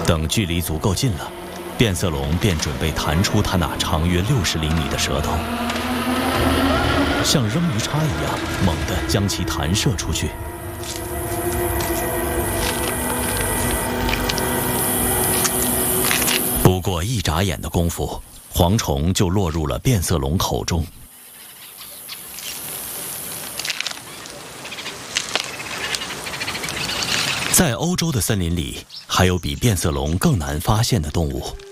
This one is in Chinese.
等距离足够近了，变色龙便准备弹出它那长约60厘米的舌头，像扔鱼叉一样猛地将其弹射出去。不过一眨眼的功夫，蝗虫就落入了变色龙口中。在欧洲的森林里，还有比变色龙更难发现的动物。